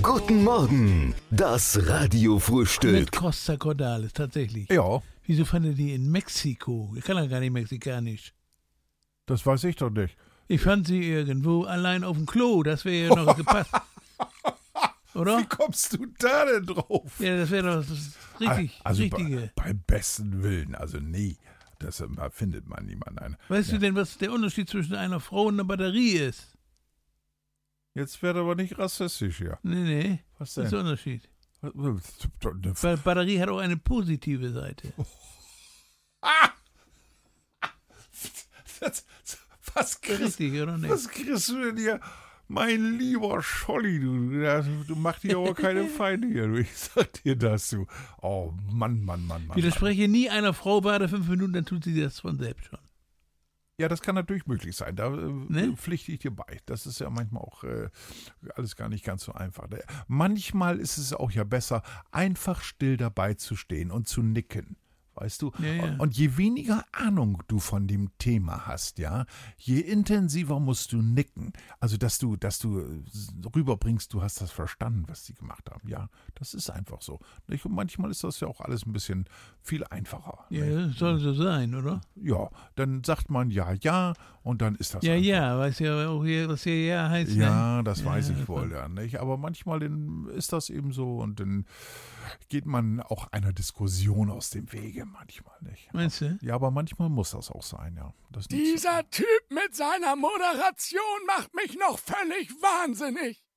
Guten Morgen, das Radiofrühstück. Mit Costa Cordalis, tatsächlich. Ja, Wieso fand er die in Mexiko? Ich kann ja gar nicht mexikanisch. das weiß ich doch nicht. Ich fand sie irgendwo allein auf dem Klo. Das wäre ja noch gepasst. Oder? Wie kommst du da denn drauf? Ja, das wäre doch das Richtige. Beim besten Willen, also nee, das findet man niemanden ein. Weißt du denn, was der Unterschied zwischen einer Frau und einer Batterie ist? Jetzt wird aber nicht rassistisch hier. Nee. Was Das ist denn? der Unterschied. Weil Batterie hat auch eine positive Seite. Was kriegst Richtig, oder nicht? was kriegst du denn hier? Mein lieber Scholli, du machst dir aber keine Feinde hier. Du. Ich sag dir das, du. Oh, Mann. Widerspreche nie einer Frau, warte 5 Minuten, dann tut sie das von selbst schon. Ja, das kann natürlich möglich sein. Da Ne? pflichte ich dir bei. Das ist ja manchmal auch alles gar nicht ganz so einfach. Manchmal ist es auch ja besser, einfach still dabei zu stehen und zu nicken. Weißt du? Ja. Und je weniger Ahnung du von dem Thema hast, ja, je intensiver musst du nicken. Also, dass du rüberbringst, du hast das verstanden, was die gemacht haben. Ja, das ist einfach so. Nicht? Und manchmal ist das ja auch alles ein bisschen viel einfacher. Ja, Nicht? das soll so sein, oder? Ja, dann sagt man ja und dann ist das Ja, einfach. ja, weißt ja auch hier, was hier ja heißt. Ja, ne? das weiß ich das wohl, ja, nicht? Aber manchmal ist das eben so und dann geht man auch einer Diskussion aus dem Wege, manchmal nicht. Meinst du? Ja, aber manchmal muss das auch sein, ja. Das nützt- Dieser Typ mit seiner Moderation macht mich noch völlig wahnsinnig.